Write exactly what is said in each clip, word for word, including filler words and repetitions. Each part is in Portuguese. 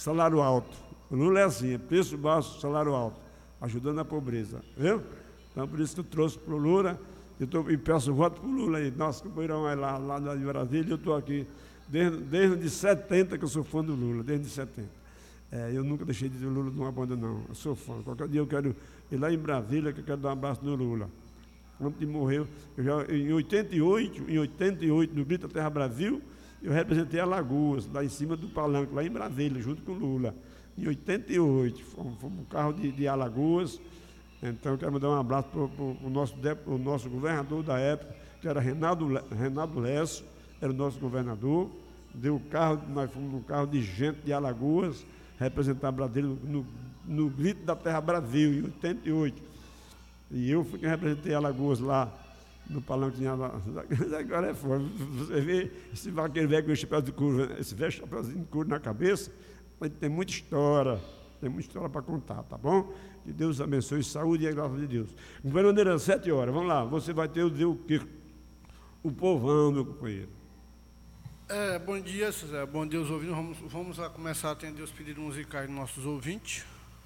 salário alto. O Lula é assim, é preço baixo, salário alto, ajudando a pobreza, viu? Então, por isso que eu trouxe para o Lula, eu tô, e peço voto para o Lula aí. Nosso companheirão é lá, lá de Brasília, eu estou aqui desde, desde setenta que eu sou fã do Lula, desde setenta. É, eu nunca deixei de dizer o Lula numa banda, não. Eu sou fã. Qualquer dia eu quero ir lá em Brasília, que eu quero dar um abraço no Lula. Antes de morrer, eu já, em oitenta e oito, em oitenta e oito, no Grita Terra Brasil, eu representei Alagoas, lá em cima do palanque, lá em Brasília, junto com o Lula. Em oitenta e oito, fomos, fomos um carro de, de Alagoas. Então, eu quero mandar um abraço para o nosso, o nosso governador da época, que era Renato, Renato Lesso, era o nosso governador. Deu o carro, nós fomos num carro de gente de Alagoas, representar Brasília no, no Grito da Terra Brasil, em oitenta e oito. E eu fui quem representei Alagoas lá, no palanque de Alagoas. Agora é foda. Você vê esse vaqueiro velho com o chapéu de couro, esse velho chapéuzinho de couro na cabeça, tem muita história, tem muita história para contar, tá bom? Que Deus abençoe, saúde e a graça de Deus. Governadeira, sete horas, vamos lá, você vai ter o dizer o quê? O povão, meu companheiro. É, bom dia, José. Bom dia, os ouvintes. Vamos, vamos lá começar a atender os pedidos musicais dos nossos ouvintes.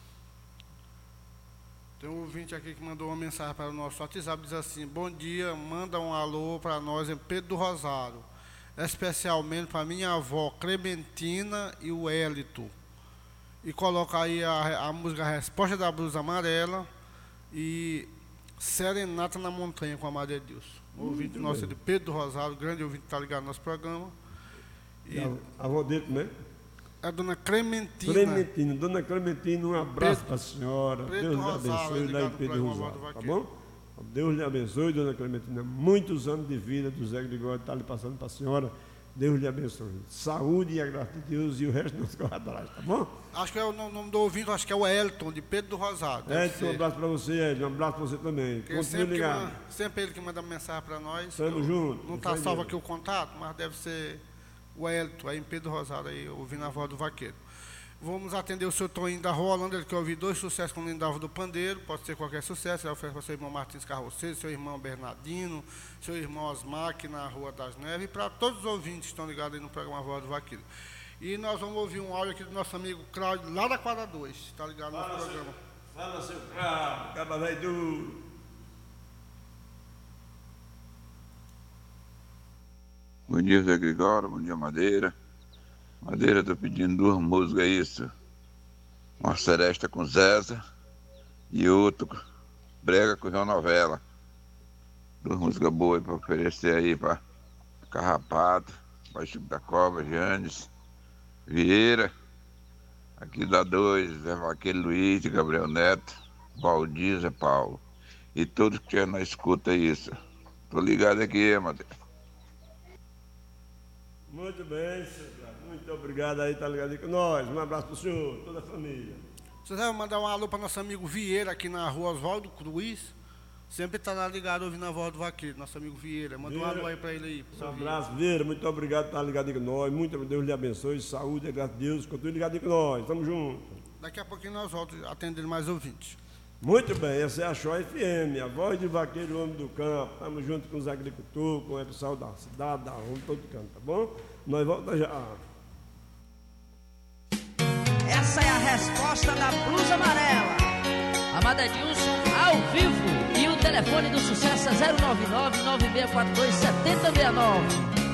Tem um ouvinte aqui que mandou uma mensagem para o nosso WhatsApp, diz assim: bom dia, manda um alô para nós em Pedro do Rosário, especialmente para minha avó Clementina e o Hélito. E coloca aí a, a música Resposta da Blusa Amarela e Serenata na Montanha com a Maria de Deus. O ouvinte nosso é de Pedro do Rosário, grande ouvinte que está ligado no nosso programa. E a avó dele, né? A dona Clementina. Clementina, dona Clementina, um abraço para a senhora. Pedro Deus lhe Rosário, abençoe lá em Pedro Rosário, tá bom? Deus lhe abençoe, dona Clementina. Muitos anos de vida do Zé Gregório está lhe passando para a senhora. Deus lhe abençoe. Saúde e a graça de Deus e o resto não se corre atrás, tá bom? Acho que é o nome do ouvinte, acho que é o Elton, de Pedro do Rosário. Elton, um abraço para você, Elton, um abraço para você também. Continue ligado. Manda, sempre ele que manda mensagem para nós. Estamos juntos. Não está salvo aqui o contato, mas deve ser o Elton, aí em Pedro do Rosário, aí, ouvindo a voz do vaqueiro. Vamos atender o seu Toninho da Rolanda, ele quer ouvir dois sucessos com o Lindalvo do Pandeiro, pode ser qualquer sucesso, ele oferece para seu irmão Martins Carroceiro, seu irmão Bernardino, seu irmão Osmar, aqui na Rua das Neves, e para todos os ouvintes que estão ligados aí no programa Voz do Vaqueiro. E nós vamos ouvir um áudio aqui do nosso amigo Cláudio, lá da quadra dois, está ligado no nosso programa. Fala, seu Cláudio, acaba velho duro. Bom dia, Zé Gregório, bom dia, Madeira. Madeira, estou pedindo duas músicas, isso. Uma seresta com Zéza e outro brega com João Novela. Duas músicas boas para oferecer aí para Carrapato, para Chico da Cova, Janes, Vieira, aqui da dois, Zé Vaqueiro Luiz, Gabriel Neto, Valdir, Zé Paulo. E todos que estiverem na escuta isso. Estou ligado aqui, Madeira. Muito bem, senhor. Muito obrigado aí, tá ligado aí com nós. Um abraço para o senhor, toda a família. Você vai mandar um alô para nosso amigo Vieira, aqui na Rua Oswaldo Cruz. Sempre está lá ligado ouvindo a voz do vaqueiro, nosso amigo Vieira. Manda Vieira, um alô aí para ele aí. Um abraço, Vieira. Muito obrigado por estar ligado aí com nós. Muito Deus lhe abençoe. Saúde e graça de Deus. Continue ligado aí com nós. Tamo junto. Daqui a pouquinho nós voltamos atendendo mais ouvintes. Muito bem, essa é a Show F M, a voz de vaqueiro, homem do campo. Estamos junto com os agricultores, com o pessoal da cidade, da rua, todo canto, tá bom? Nós voltamos já. Essa é a resposta da Blusa Amarela. Amada Edilson, ao vivo. E o telefone do sucesso é zero nove nove, nove seis quatro dois, sete zero seis nove.